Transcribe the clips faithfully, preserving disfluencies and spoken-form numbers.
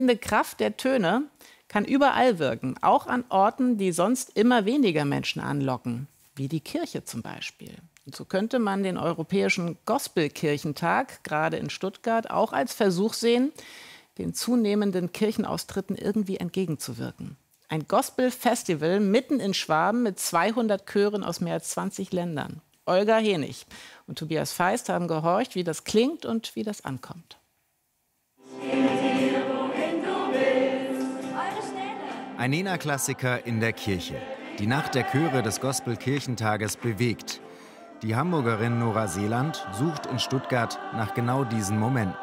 Die Kraft der Töne kann überall wirken, auch an Orten, die sonst immer weniger Menschen anlocken, wie die Kirche zum Beispiel. Und so könnte man den Europäischen Gospelkirchentag, gerade in Stuttgart, auch als Versuch sehen, den zunehmenden Kirchenaustritten irgendwie entgegenzuwirken. Ein Gospel-Festival mitten in Schwaben mit zweihundert Chören aus mehr als zwanzig Ländern. Olga Henig und Tobias Feist haben gehorcht, wie das klingt und wie das ankommt. Ein Nena-Klassiker in der Kirche. Die Nacht der Chöre des Gospel-Kirchentages bewegt. Die Hamburgerin Nora Seeland sucht in Stuttgart nach genau diesen Momenten.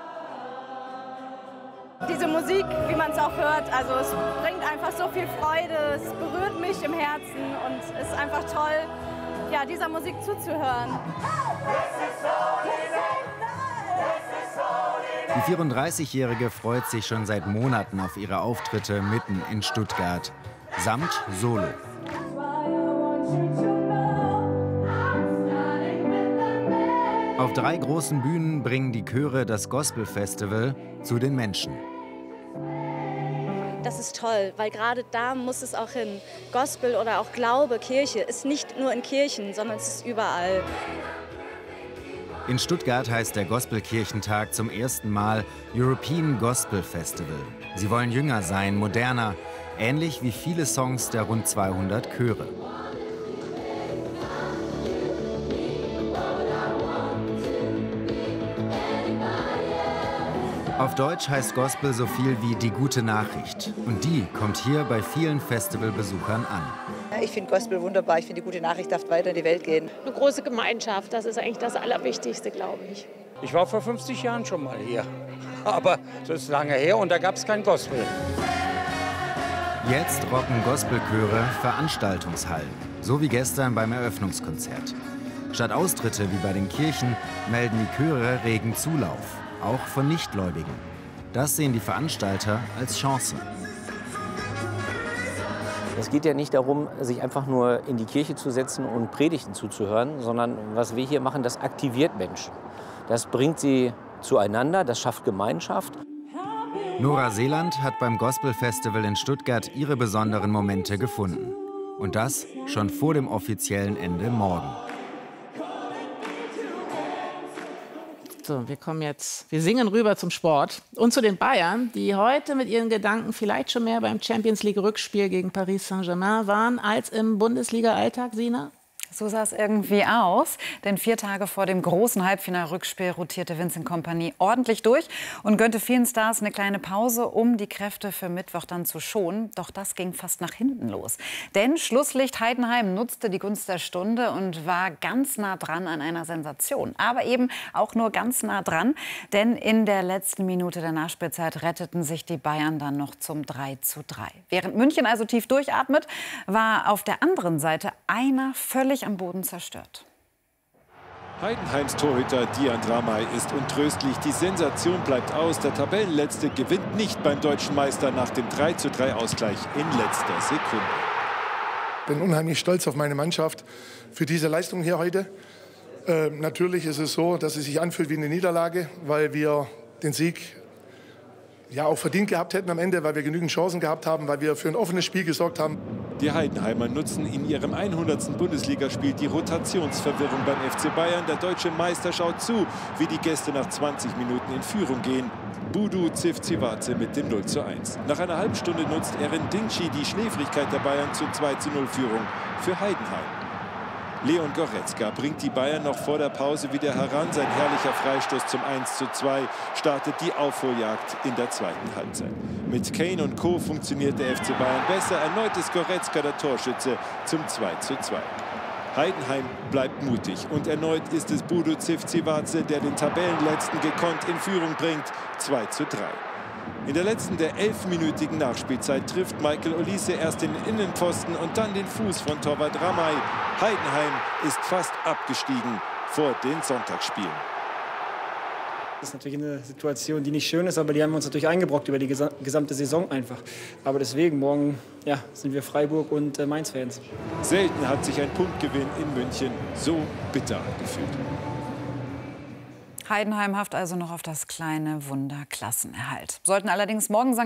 Diese Musik, wie man es auch hört, also es bringt einfach so viel Freude, es berührt mich im Herzen und es ist einfach toll, ja, dieser Musik zuzuhören. Die vierunddreißigjährige freut sich schon seit Monaten auf ihre Auftritte mitten in Stuttgart. Samt Solo. Auf drei großen Bühnen bringen die Chöre das Gospel-Festival zu den Menschen. Das ist toll, weil gerade da muss es auch hin. Gospel oder auch Glaube, Kirche ist nicht nur in Kirchen, sondern es ist überall. In Stuttgart heißt der Gospelkirchentag zum ersten Mal European Gospel Festival. Sie wollen jünger sein, moderner, ähnlich wie viele Songs der rund zweihundert Chöre. Auf Deutsch heißt Gospel so viel wie die gute Nachricht. Und die kommt hier bei vielen Festivalbesuchern an. Ich finde Gospel wunderbar. Ich finde, die gute Nachricht darf weiter in die Welt gehen. Eine große Gemeinschaft, das ist eigentlich das Allerwichtigste, glaube ich. Ich war vor fünfzig Jahren schon mal hier. Aber das ist lange her und da gab es kein Gospel. Jetzt rocken Gospelchöre Veranstaltungshallen. So wie gestern beim Eröffnungskonzert. Statt Austritte wie bei den Kirchen melden die Chöre regen Zulauf. Auch von Nichtgläubigen. Das sehen die Veranstalter als Chance. Es geht ja nicht darum, sich einfach nur in die Kirche zu setzen und Predigten zuzuhören, sondern was wir hier machen, das aktiviert Menschen. Das bringt sie zueinander, das schafft Gemeinschaft. Nora Seeland hat beim Gospel-Festival in Stuttgart ihre besonderen Momente gefunden. Und das schon vor dem offiziellen Ende morgen. So, wir kommen jetzt, wir singen rüber zum Sport und zu den Bayern, die heute mit ihren Gedanken vielleicht schon mehr beim Champions-League-Rückspiel gegen Paris Saint-Germain waren als im Bundesliga-Alltag, Sina? So sah es irgendwie aus, denn vier Tage vor dem großen Halbfinal-Rückspiel rotierte Vincent Kompany ordentlich durch und gönnte vielen Stars eine kleine Pause, um die Kräfte für Mittwoch dann zu schonen. Doch das ging fast nach hinten los. Denn Schlusslicht Heidenheim nutzte die Gunst der Stunde und war ganz nah dran an einer Sensation. Aber eben auch nur ganz nah dran, denn in der letzten Minute der Nachspielzeit retteten sich die Bayern dann noch zum drei zu drei. Während München also tief durchatmet, war auf der anderen Seite einer völlig am Boden zerstört. Heidenheims Torhüter Dian Ramay ist untröstlich. Die Sensation bleibt aus. Der Tabellenletzte gewinnt nicht beim deutschen Meister nach dem drei zu drei Ausgleich in letzter Sekunde. Ich bin unheimlich stolz auf meine Mannschaft für diese Leistung hier heute. Äh, natürlich ist es so, dass es sich anfühlt wie eine Niederlage, weil wir den Sieg ja auch verdient gehabt hätten am Ende, weil wir genügend Chancen gehabt haben, weil wir für ein offenes Spiel gesorgt haben. Die Heidenheimer nutzen in ihrem hundertsten Bundesligaspiel die Rotationsverwirrung beim F C Bayern. Der deutsche Meister schaut zu, wie die Gäste nach zwanzig Minuten in Führung gehen. Budu Civcivace mit dem null zu eins. Nach einer halben Stunde nutzt Eren Dingshi die Schläfrigkeit der Bayern zur zwei zu null Führung für Heidenheim. Leon Goretzka bringt die Bayern noch vor der Pause wieder heran. Sein herrlicher Freistoß zum eins zu zwei startet die Aufholjagd in der zweiten Halbzeit. Mit Kane und Co. funktioniert der F C Bayern besser. Erneut ist Goretzka der Torschütze zum zwei zu zwei. Heidenheim bleibt mutig und erneut ist es Budu Civcivace, der den Tabellenletzten gekonnt in Führung bringt. zwei zu drei. In der letzten der elfminütigen Nachspielzeit trifft Michael Olise erst den Innenpfosten und dann den Fuß von Torwart Ramay. Heidenheim ist fast abgestiegen vor den Sonntagsspielen. Das ist natürlich eine Situation, die nicht schön ist, aber die haben wir uns natürlich eingebrockt über die gesamte Saison einfach. Aber deswegen, morgen ja, sind wir Freiburg- und äh, Mainz-Fans. Selten hat sich ein Punktgewinn in München so bitter angefühlt. Heidenheim hofft also noch auf das kleine Wunder Klassenerhalt. Sollten allerdings morgen